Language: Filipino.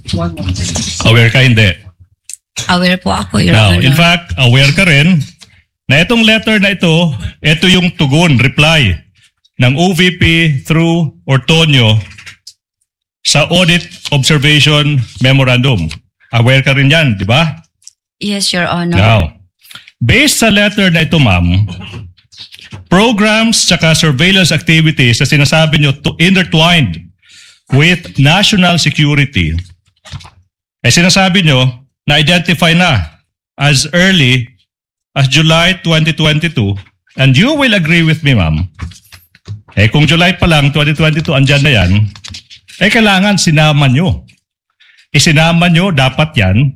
Aware ka, hindi? Aware po ako, Your Now, Honor. in fact, aware ka rin na itong letter na ito yung tugon, reply ng OVP through Ortonio sa Audit Observation Memorandum. Aware ka rin yan, di ba? Yes, Your Honor. Now, based sa letter na ito, ma'am, programs tsaka surveillance activities na sinasabi nyo intertwined with national security, sinasabi nyo na-identify na as early as July 2022, and you will agree with me, ma'am, kung July pa lang, 2022, andyan na yan, kailangan sinama nyo. Isinama nyo, dapat yan,